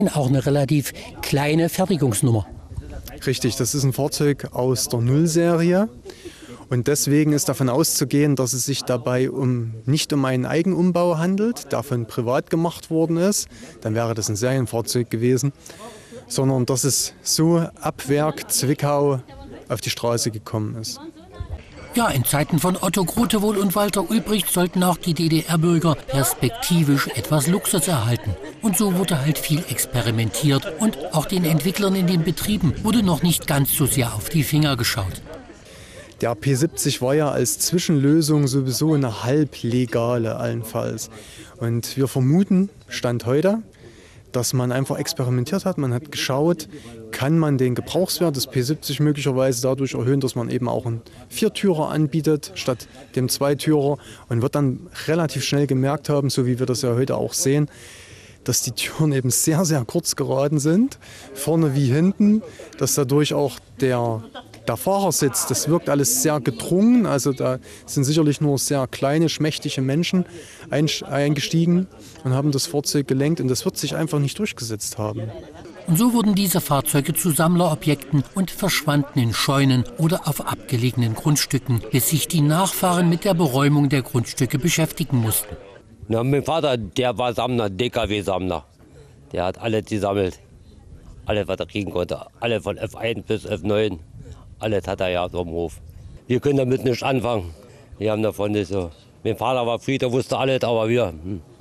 Auch eine relativ kleine Fertigungsnummer. Richtig, das ist ein Fahrzeug aus der Nullserie. Und deswegen ist davon auszugehen, dass es sich dabei nicht um einen Eigenumbau handelt, der von privat gemacht worden ist. Dann wäre das ein Serienfahrzeug gewesen. Sondern dass es so ab Werk Zwickau auf die Straße gekommen ist. Ja, in Zeiten von Otto Grotewohl und Walter Ulbricht sollten auch die DDR-Bürger perspektivisch etwas Luxus erhalten. Und so wurde halt viel experimentiert und auch den Entwicklern in den Betrieben wurde noch nicht ganz so sehr auf die Finger geschaut. Der P70 war ja als Zwischenlösung sowieso eine halblegale allenfalls. Und wir vermuten, Stand heute, dass man einfach experimentiert hat. Man hat geschaut, kann man den Gebrauchswert des P70 möglicherweise dadurch erhöhen, dass man eben auch einen Viertürer anbietet statt dem Zweitürer und wird dann relativ schnell gemerkt haben, so wie wir das ja heute auch sehen, dass die Türen eben sehr, sehr kurz geraten sind, vorne wie hinten, dass dadurch auch der Fahrersitz, das wirkt alles sehr gedrungen, also da sind sicherlich nur sehr kleine, schmächtige Menschen eingestiegen und haben das Fahrzeug gelenkt und das wird sich einfach nicht durchgesetzt haben. Und so wurden diese Fahrzeuge zu Sammlerobjekten und verschwanden in Scheunen oder auf abgelegenen Grundstücken, bis sich die Nachfahren mit der Beräumung der Grundstücke beschäftigen mussten. Na, mein Vater, der war Sammler, DKW-Sammler. Der hat alles gesammelt, alles, was er kriegen konnte, alle von F1 bis F9. Alles hat er ja so im Hof. Wir können damit nichts anfangen. Wir haben davon nicht so. Mein Vater war Frieder, wusste alles, aber wir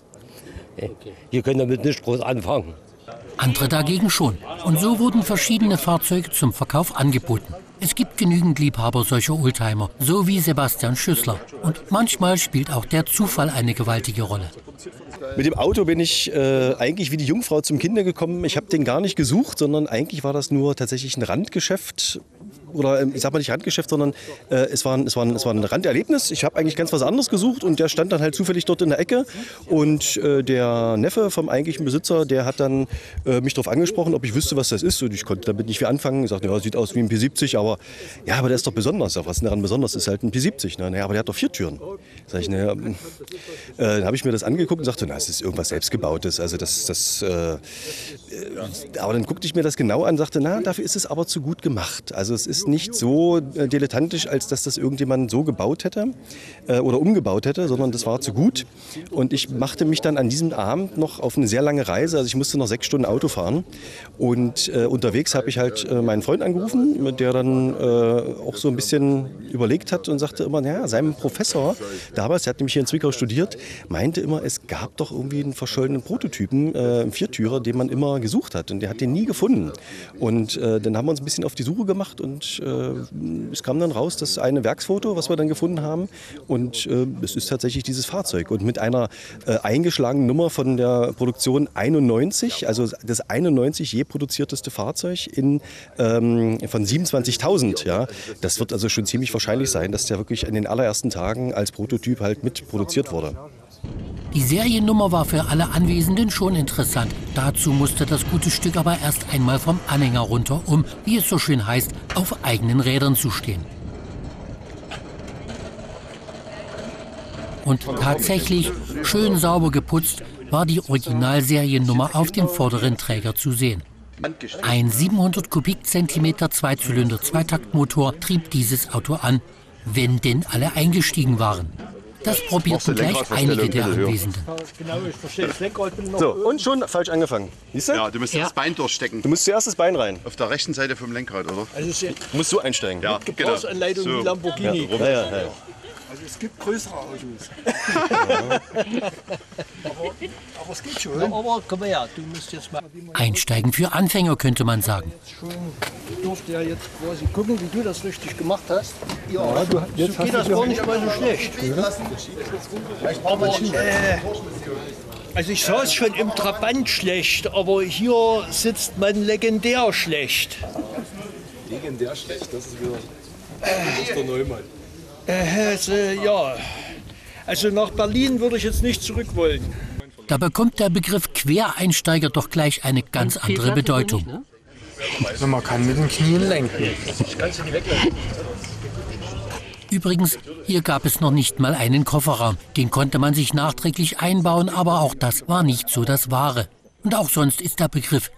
können damit nicht groß anfangen. Andere dagegen schon. Und so wurden verschiedene Fahrzeuge zum Verkauf angeboten. Es gibt genügend Liebhaber solcher Oldtimer, so wie Sebastian Schüssler. Und manchmal spielt auch der Zufall eine gewaltige Rolle. Mit dem Auto bin ich eigentlich wie die Jungfrau zum Kinde gekommen. Ich habe den gar nicht gesucht, sondern eigentlich war das nur tatsächlich ein Randgeschäft. Oder ich sag mal nicht Randgeschäft, sondern es war ein Randerlebnis. Ich habe eigentlich ganz was anderes gesucht und der stand dann halt zufällig dort in der Ecke. Und der Neffe vom eigentlichen Besitzer, der hat dann mich darauf angesprochen, ob ich wüsste, was das ist. Und ich konnte damit nicht viel anfangen. Ich sagte, ja, sieht aus wie ein P70, aber der ist doch besonders. Was ist denn daran besonders? Das ist halt ein P70. Ne? Naja, aber der hat doch 4 Türen. Sag ich, naja, dann habe ich mir das angeguckt und sagte, na, es ist irgendwas Selbstgebautes. Also aber dann guckte ich mir das genau an und sagte, na, dafür ist es aber zu gut gemacht. Also es ist nicht so dilettantisch, als dass das irgendjemand so gebaut hätte oder umgebaut hätte, sondern das war zu gut. Und ich machte mich dann an diesem Abend noch auf eine sehr lange Reise. Also ich musste noch 6 Stunden Auto fahren. Und unterwegs habe ich halt meinen Freund angerufen, der dann auch so ein bisschen überlegt hat und sagte immer, ja, seinem Professor damals, der hat nämlich hier in Zwickau studiert, meinte immer, es gab doch irgendwie einen verschollenen Prototypen, einen Viertürer, den man immer gesucht hat. Und der hat den nie gefunden. Und dann haben wir uns ein bisschen auf die Suche gemacht und es kam dann raus, das eine Werksfoto, was wir dann gefunden haben. Und es ist tatsächlich dieses Fahrzeug. Und mit einer eingeschlagenen Nummer von der Produktion 91, also das 91 je produzierteste Fahrzeug von 27.000. Ja. Das wird also schon ziemlich wahrscheinlich sein, dass der wirklich in den allerersten Tagen als Prototyp halt mit produziert wurde. Die Seriennummer war für alle Anwesenden schon interessant. Dazu musste das gute Stück aber erst einmal vom Anhänger runter, um, wie es so schön heißt, auf eigenen Rädern zu stehen. Und tatsächlich, schön sauber geputzt, war die Originalseriennummer auf dem vorderen Träger zu sehen. Ein 700 Kubikzentimeter Zweizylinder-Zweitaktmotor trieb dieses Auto an, wenn denn alle eingestiegen waren. Das probierten gleich einige der Anwesenden. So, und schon falsch angefangen. Siehst du? Ja, du musst das Bein durchstecken. Du musst zuerst das Bein rein. Auf der rechten Seite vom Lenkrad, oder? Also du musst so einsteigen. Ja, Gebrauchsanleitung wie Lamborghini. Ja. Also es gibt größere Autos. aber es geht schon. Ja, aber komm her, du musst jetzt mal... Einsteigen für Anfänger, könnte man sagen. Ich durfte ja jetzt quasi gucken, wie du das richtig gemacht hast. Ja, jetzt geht das gar nicht mal so schlecht. Aber, also ich saß schon im Trabant schlecht, aber hier sitzt man legendär schlecht. Legendär schlecht, das ist wieder Mr. Neumann. Ja, also nach Berlin würde ich jetzt nicht zurück wollen. Da bekommt der Begriff Quereinsteiger doch gleich eine ganz andere Bedeutung. Man kann mit den Knien lenken. Übrigens, hier gab es noch nicht mal einen Kofferraum. Den konnte man sich nachträglich einbauen, aber auch das war nicht so das Wahre. Und auch sonst ist der Begriff